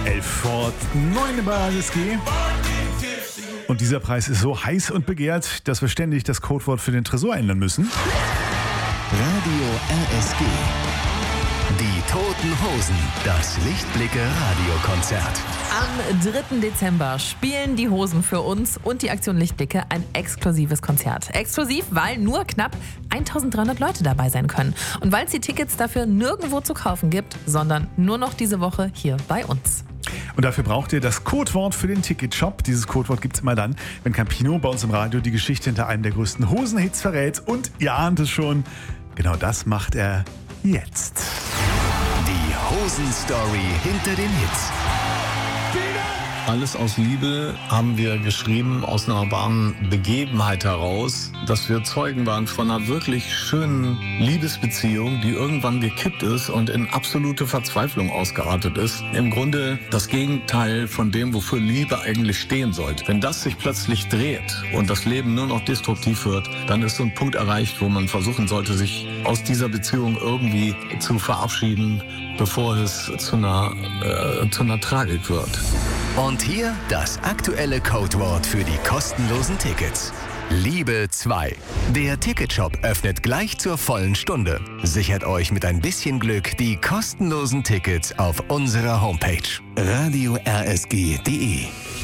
11 vor 9 bei RSG. Und dieser Preis ist so heiß und begehrt, dass wir ständig das Codewort für den Tresor ändern müssen. Radio RSG. Die Toten Hosen. Das Lichtblicke-Radiokonzert. Am 3. Dezember spielen die Hosen für uns und die Aktion Lichtblicke ein exklusives Konzert. Exklusiv, weil nur knapp 1300 Leute dabei sein können. Und weil es die Tickets dafür nirgendwo zu kaufen gibt, sondern nur noch diese Woche hier bei uns. Und dafür braucht ihr das Codewort für den Ticketshop. Dieses Codewort gibt es immer dann, wenn Campino bei uns im Radio die Geschichte hinter einem der größten Hosenhits verrät. Und ihr ahnt es schon, genau das macht er jetzt. Die Hosen-Story hinter den Hits. Alles aus Liebe haben wir geschrieben, aus einer wahren Begebenheit heraus, dass wir Zeugen waren von einer wirklich schönen Liebesbeziehung, die irgendwann gekippt ist und in absolute Verzweiflung ausgeartet ist. Im Grunde das Gegenteil von dem, wofür Liebe eigentlich stehen sollte. Wenn das sich plötzlich dreht und das Leben nur noch destruktiv wird, dann ist so ein Punkt erreicht, wo man versuchen sollte, sich aus dieser Beziehung irgendwie zu verabschieden, bevor es zu einer Tragik wird. Und hier das aktuelle Codewort für die kostenlosen Tickets. Liebe 2. Der Ticketshop öffnet gleich zur vollen Stunde. Sichert euch mit ein bisschen Glück die kostenlosen Tickets auf unserer Homepage. Radio RSG.de